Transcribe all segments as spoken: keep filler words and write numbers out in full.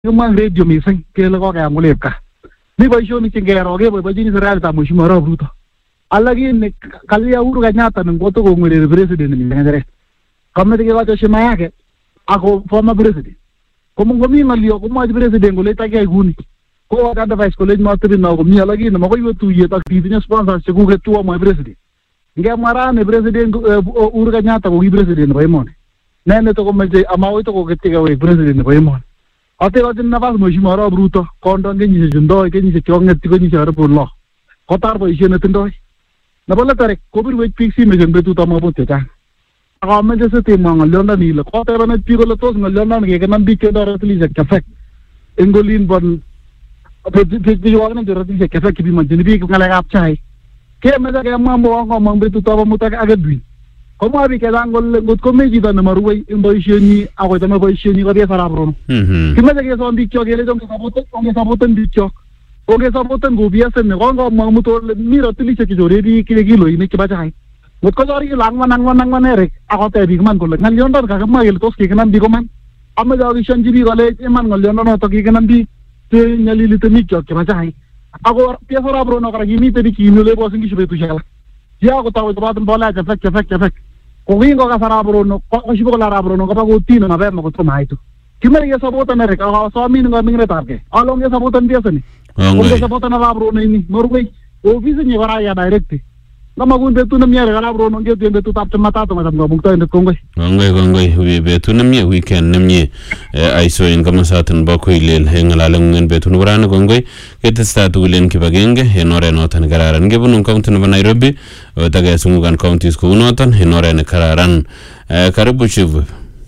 Kemwa radio mising kele kokeyam kolep ka. Mi boisionik chengero keboiboichini serikalitab Mheshimiwa Arap Ruto. Alakini kalia Uhuru Kenyatta ngoto kongwereri president ni ngere. Kamete kekocho shima yake ako former president. Komongomi ngalio komwachi president kole takiyai kuni. Ko advice kole matebi na komi alakini makoi wetuyet ak titinye sponsors chekuket tuwa mwa president. Ngemwa rani president Uhuru Kenyatta ko ki president nebo emoni. Nene to komeche amawoi to koketike wek president nebo emoni. Ate kochin nafas Mheshimiwa Arap Ruto kondon kenyisiek chundoi kenyisiek chong'et kenyisiek karibu lo. Kotar boisiet netindoi. Nebo letarek kobirwech biik simet eng betut amabut chechang. Akameche sitimwa ng'olyondoni ile kotebenet biik kole tos ng'olyondoni kekenam biik chetindoi ratilishek chefek eng olin bon bichokokenam ratilishek chefek chepimonjini biik ng'alekab chaik. Kemeche kemwa mwowon komong betutab amut ak Edwin. Komwa biik chechang kole ngot komi chito nemarue eng boisienyi akochome boisienyi kobies Arap Rono. Kimeche kesom biikchok kelechi ongesapoten biikchok. Ongesapoten kobiesen ne kongomwa amut kole mi ratilishek chechore biik kiloinik chebo chaik. Ngot kochor kilo ang'wan ang'wan ang'wan erek akoteb biik man kole ng'olyondoni kakimwa kele tos kikinam biik koman. Ameche akishonchi biik kole iman ng'olyondonoto kikinam biik chenyalili temikchok chebo chaik. Ako bies Arap Rono kora kimite biik kinole bosingishu betusiek alak. Yakotau kobat mbolea chefek chefek chefek. Kokingokas Arap Rono koshibo kole Arap Rono koba kotino mapema kotomo aitu. Kimeche kesapoten Eric akasomin ng'oming'inatabkei. Ale ongesapoten bieseni. Ongesapoten Arap Rono ini Norway. Ofisinyi kora ya direct. Ngamakun betut nemie Arap Rono ngetu eng betutab Jumatatu ngacham kamuktaindet kongoi. Kongoi kongoi betut nemie weekend nemie aiso en komosaton bo Koilel eng ng'alaleng'ung en betut nebo rani kongoi ketestai tugul en kibagenge en oret noton kararan ngebunu county nebo Nairobi otakesungukan counties kou noton en oret ne kararan. Karibu chief.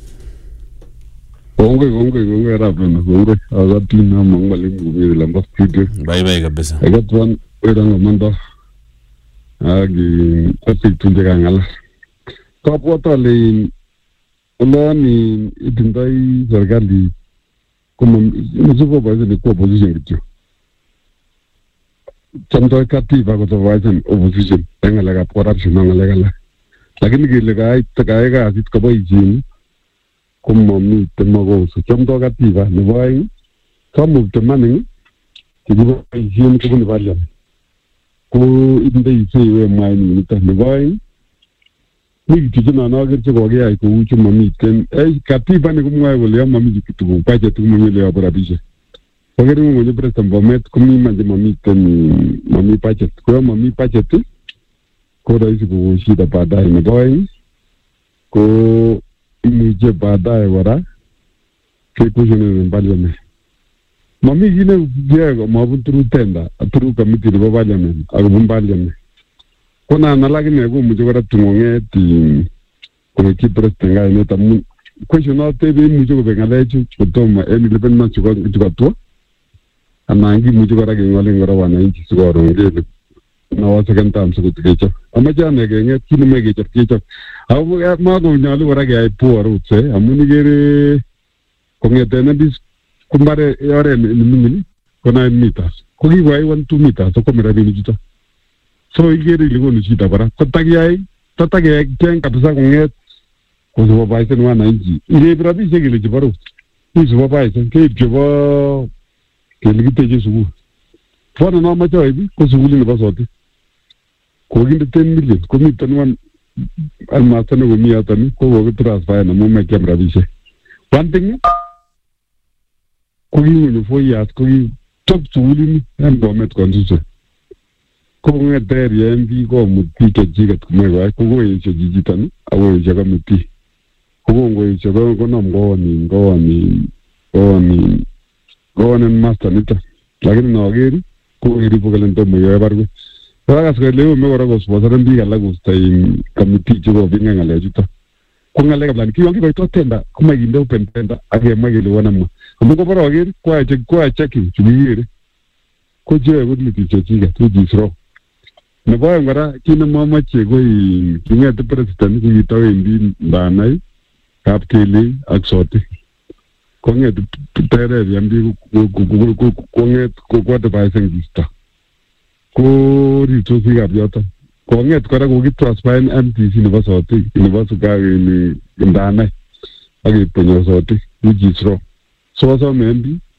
Kongoi kongoi kongoi Arap Rono kongoi akatin na mwalimu kubiri lamba studio. Bye bye kabisa. Akatwan weranga mando agi asitunje kangala. Kapwat ale oloni itindoi serikali kama mzuko baadhi ni opposition kityo. Chamdoi katiba kutovaisen opposition ng'alekab corruption na ng'alekala. Lakini kele kai kai kasit koboisien komamiten makosa. Chamdoi katiba nebo aeng kamukte maning kiboisien kobun parliament. Ko indei sewe mwaini nito nebo aeng ni kitujina na agerche kokeyai kou chumamiten eh katiba ni kumwae kole yamami kitu budget kumanyele ya barabisha kokeri ngonye president Bomet kumi manje mamiten mami budget ko mami budget ko raisi ko shida baadaye nebo aeng ko imuje baadaye wara kekushene parliament. Mami gine diego mabuturu tenda aturu committee nebo parliament akubun parliament. Kona nalagine ko muje kora tungongeti ko ki president ga ineta mun question ate be muje ko bengalechu kutoma en eleven months ko jikatwa anangi muje kora ke ngole ngora wana inchi sigoro ngele na wa second time so kutekecho amaja ne genge kini mege chapkecho awu ma ko nyalu kora ke ai poor utse amuni gere kongete na bis kumbare yore ni mini kona meters ko ki wai one two meters ko mera bini jito so igere ligo ni chita bara kotagiai tatage ken kabisa konget ko so baisen wana inji ile brabi segele jibaro ni so baisen ke jibo ke ligite jesu fona na ma joibi ko suguli ni basote ko ginde ten million ko mi tanwan almasane ko mi atani ko go transfer na mo me kemra bise one thing ko ni fo ya ko top suguli ni en Bomet constitution ko ngeder yembi ko muti ke jiga kumwe ko go yeche jijitani awo jaga muti ko ngo yeche ko ko nom go ni go ni go ni go ni master nita lakini na wageri ko iri pogalen to moyo bargo para que leo me gora go sponsor mbi gala go stay committee jigo vinga ngale juta ko ngale ka plan ki wangi ko to tenda kuma ginde open tenda age magele wana mo ko para wageri ko ache ko ache ki chigire ko je go ni tichiga to jisro ne boy ngara kina mama che go i kinga de president ki tawe ndi banai kapteli aksote ko nge tere yambi ko ko ko nge ko ko de baisen dista ko ri to siga biota ko nge kora ko git transfer M T C ne basote ne basu ga ni ndana agi penyo sote ni jisro so so membi